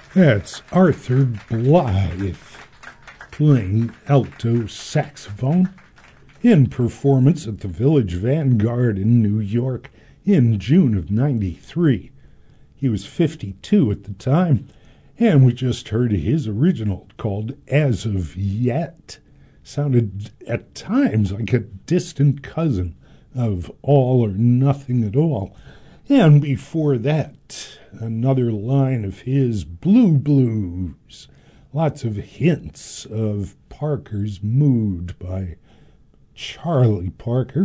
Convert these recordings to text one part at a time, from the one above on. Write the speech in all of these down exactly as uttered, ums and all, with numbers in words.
That's Arthur Blythe playing alto saxophone in performance at the Village Vanguard in New York in June of ninety-three. He was fifty-two at the time, and we just heard his original called As of Yet. Sounded at times like a distant cousin of All or Nothing at All. And before that, another line of his, Blue Blues. Lots of hints of Parker's Mood by Charlie Parker.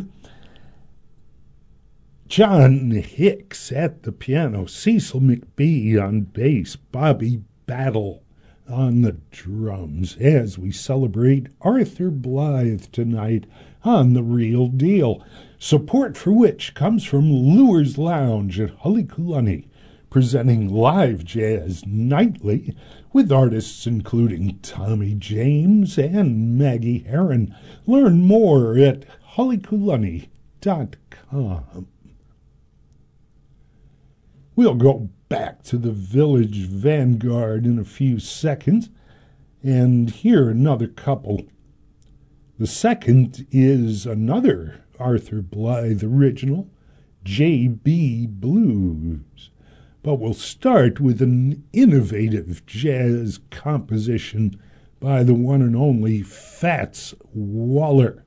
John Hicks at the piano, Cecil McBee on bass, Bobby Battle on the drums as we celebrate Arthur Blythe tonight on The Real Deal, support for which comes from Lure's Lounge at Hullyculunny, presenting live jazz nightly with artists including Tommy James and Maggie Herron. Learn more at hullyculunny dot com. We'll go back to the Village Vanguard in a few seconds and hear another couple. The second is another Arthur Blythe original, J B Blues. But we'll start with an innovative jazz composition by the one and only Fats Waller.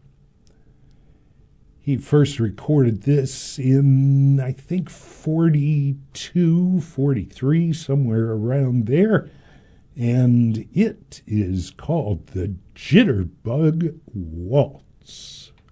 He first recorded this in, I think, forty-two, forty-three, somewhere around there, and it is called the Jitterbug Waltz.